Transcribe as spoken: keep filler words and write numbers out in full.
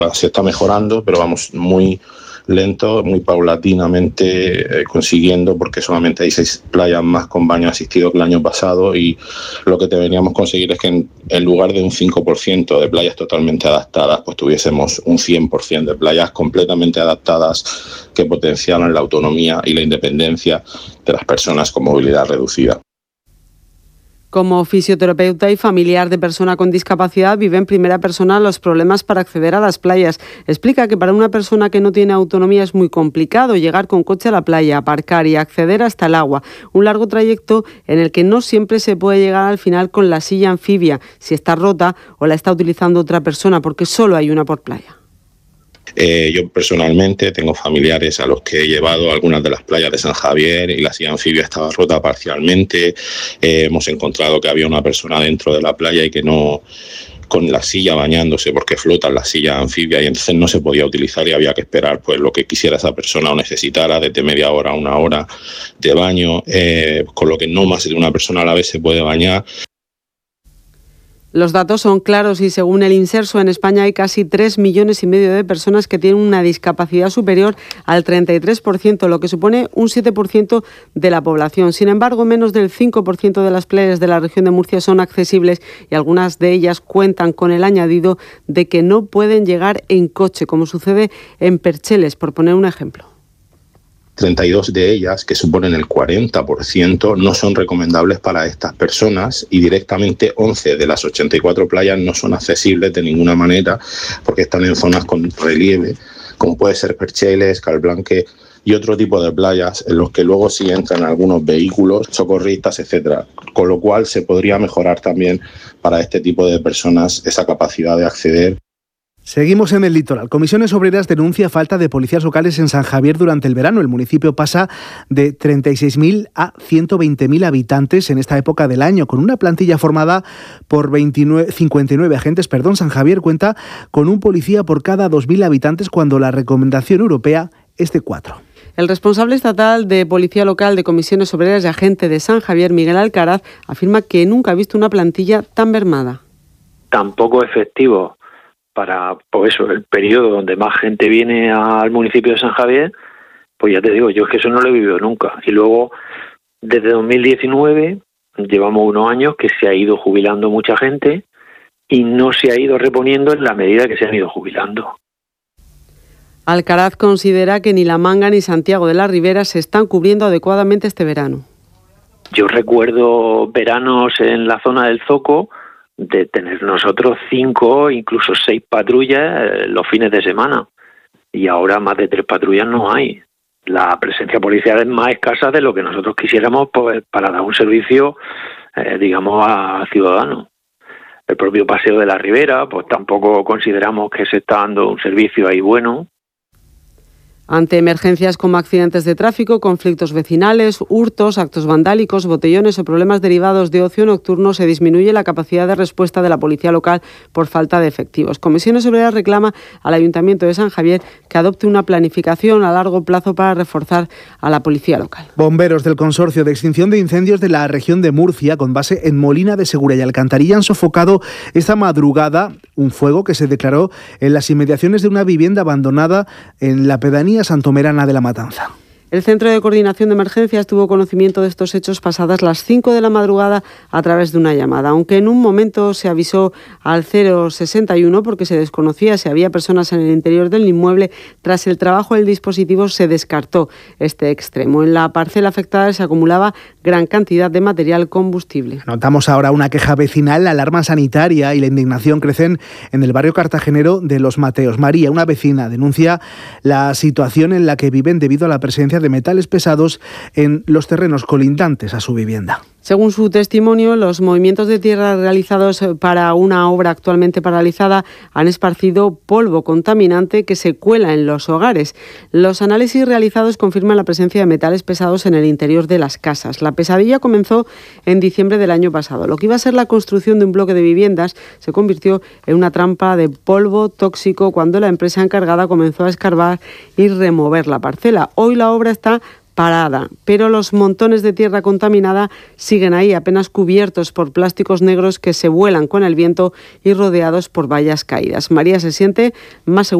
Se está mejorando, pero vamos muy lento, muy paulatinamente eh, consiguiendo, porque solamente hay seis playas más con baño asistido que el año pasado, y lo que deberíamos conseguir es que en, en lugar de un cinco por ciento de playas totalmente adaptadas, pues tuviésemos un cien por ciento de playas completamente adaptadas que potenciaran la autonomía y la independencia de las personas con movilidad reducida. Como fisioterapeuta y familiar de persona con discapacidad, vive en primera persona los problemas para acceder a las playas. Explica que para una persona que no tiene autonomía es muy complicado llegar con coche a la playa, aparcar y acceder hasta el agua. Un largo trayecto en el que no siempre se puede llegar al final con la silla anfibia, si está rota o la está utilizando otra persona, porque solo hay una por playa. Eh, yo personalmente tengo familiares a los que he llevado a algunas de las playas de San Javier y la silla anfibia estaba rota parcialmente. Eh, hemos encontrado que había una persona dentro de la playa y que no, con la silla bañándose, porque flota en la silla anfibia, y entonces no se podía utilizar y había que esperar pues lo que quisiera esa persona o necesitara, desde media hora a una hora de baño, eh, con lo que no más de una persona a la vez se puede bañar. Los datos son claros y según el INSERSO en España hay casi tres millones y medio de personas que tienen una discapacidad superior al treinta y tres por ciento, lo que supone un siete por ciento de la población. Sin embargo, menos del cinco por ciento de las playas de la región de Murcia son accesibles y algunas de ellas cuentan con el añadido de que no pueden llegar en coche, como sucede en Percheles, por poner un ejemplo. treinta y dos de ellas, que suponen el cuarenta por ciento, no son recomendables para estas personas, y directamente once de las ochenta y cuatro playas no son accesibles de ninguna manera porque están en zonas con relieve, como puede ser Percheles, Calblanque y otro tipo de playas en los que luego sí entran algunos vehículos, socorristas, etcétera. Con lo cual se podría mejorar también para este tipo de personas esa capacidad de acceder. Seguimos en el litoral. Comisiones Obreras denuncia falta de policías locales en San Javier durante el verano. El municipio pasa de treinta y seis mil a ciento veinte mil habitantes en esta época del año, con una plantilla formada por veintinueve, cincuenta y nueve agentes. Perdón, San Javier cuenta con un policía por cada dos mil habitantes cuando la recomendación europea es de cuatro. El responsable estatal de Policía Local de Comisiones Obreras y agente de San Javier, Miguel Alcaraz, afirma que nunca ha visto una plantilla tan mermada. Tampoco efectivo para, pues eso, el periodo donde más gente viene al municipio de San Javier, pues ya te digo, yo es que eso no lo he vivido nunca. Y luego, desde dos mil diecinueve, llevamos unos años que se ha ido jubilando mucha gente y no se ha ido reponiendo en la medida que se han ido jubilando. Alcaraz considera que ni La Manga ni Santiago de la Ribera se están cubriendo adecuadamente este verano. Yo recuerdo veranos en la zona del Zoco de tener nosotros cinco, incluso seis patrullas eh, los fines de semana. Y ahora más de tres patrullas no hay. La presencia policial es más escasa de lo que nosotros quisiéramos pues, para dar un servicio, eh, digamos, a ciudadanos. El propio Paseo de la Ribera, pues tampoco consideramos que se está dando un servicio ahí bueno. Ante emergencias como accidentes de tráfico, conflictos vecinales, hurtos, actos vandálicos, botellones o problemas derivados de ocio nocturno, se disminuye la capacidad de respuesta de la policía local por falta de efectivos. Comisiones Obreras reclama al Ayuntamiento de San Javier que adopte una planificación a largo plazo para reforzar a la policía local. Bomberos del Consorcio de Extinción de Incendios de la región de Murcia, con base en Molina de Segura y Alcantarilla, han sofocado esta madrugada un fuego que se declaró en las inmediaciones de una vivienda abandonada en la pedanía santomerana de La Matanza. El Centro de Coordinación de Emergencias tuvo conocimiento de estos hechos pasadas las cinco de la madrugada a través de una llamada, aunque en un momento se avisó al cero sesenta y uno porque se desconocía si había personas en el interior del inmueble. Tras el trabajo del dispositivo se descartó este extremo. En la parcela afectada se acumulaba gran cantidad de material combustible. Notamos ahora una queja vecinal, la alarma sanitaria y la indignación crecen en el barrio cartagenero de Los Mateos. María, una vecina, denuncia la situación en la que viven debido a la presencia de metales pesados en los terrenos colindantes a su vivienda. Según su testimonio, los movimientos de tierra realizados para una obra actualmente paralizada han esparcido polvo contaminante que se cuela en los hogares. Los análisis realizados confirman la presencia de metales pesados en el interior de las casas. La pesadilla comenzó en diciembre del año pasado. Lo que iba a ser la construcción de un bloque de viviendas se convirtió en una trampa de polvo tóxico cuando la empresa encargada comenzó a escarbar y remover la parcela. Hoy la obra está parada, pero los montones de tierra contaminada siguen ahí, apenas cubiertos por plásticos negros que se vuelan con el viento y rodeados por vallas caídas. María se siente más segura